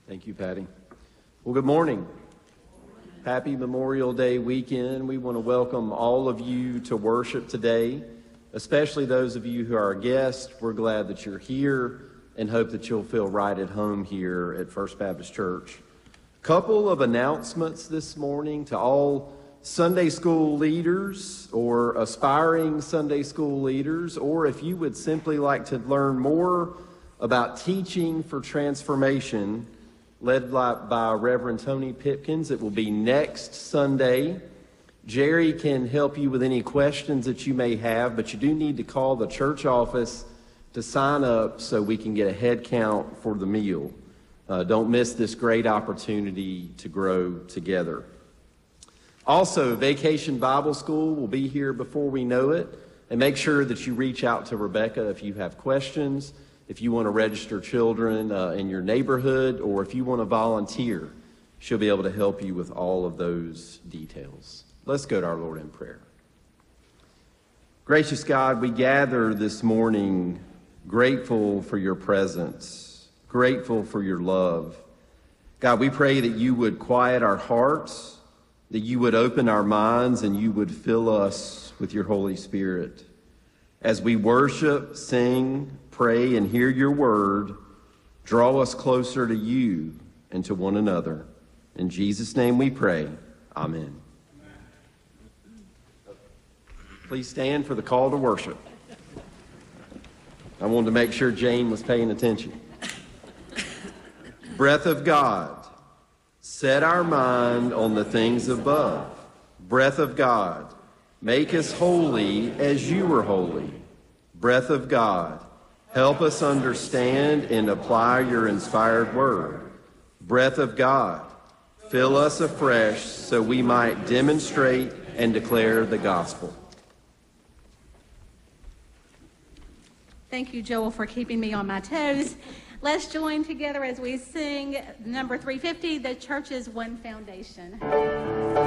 Thank you, Patty. Well, good morning. Happy Memorial Day weekend. We want to welcome all of you to worship today, especially those of you who are guests. We're glad that you're here and hope that you'll feel right at home here at First Baptist Church. Couple of announcements this morning to all Sunday school leaders or aspiring Sunday school leaders, or if you would simply like to learn more about teaching for transformation, led by Reverend Tony Pipkins. It will be next Sunday. Jerry can help you with any questions that you may have, but you do need to call the church office to sign up so we can get a head count for the meal. Don't miss this great opportunity to grow together. Also, Vacation Bible School will be here before we know it, and make sure that you reach out to Rebecca if you have questions. If you want to register children in your neighborhood, or if you want to volunteer, she'll be able to help you with all of those details. Let's go to our Lord in prayer. Gracious God, we gather this morning grateful for your presence, grateful for your love. God, we pray that you would quiet our hearts, that you would open our minds, and you would fill us with your Holy Spirit. As we worship, sing, pray, and hear your word, draw us closer to you and to one another. In Jesus' name we pray. Amen. Please stand for the call to worship. I wanted to make sure Jane was paying attention. Breath of God, set our mind on the things above. Breath of God, make us holy as you were holy. Breath of God, help us understand and apply your inspired word. Breath of God, fill us afresh so we might demonstrate and declare the gospel. Thank you, Joel, for keeping me on my toes. Let's join together as we sing number 350, The Church's One Foundation.